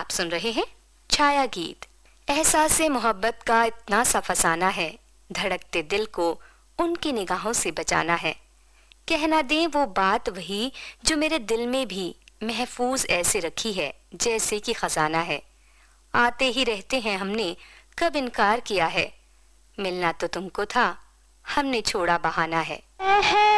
आप सुन रहे हैं छाया गीत। एहसास-ए मोहब्बत का इतना सा फसाना है, धड़कते दिल को उनकी निगाहों से बचाना है। कहना दें वो बात वही जो मेरे दिल में भी महफूज ऐसे रखी है जैसे कि खजाना है। आते ही रहते हैं हमने कब इनकार किया है, मिलना तो तुमको था हमने छोड़ा बहाना है।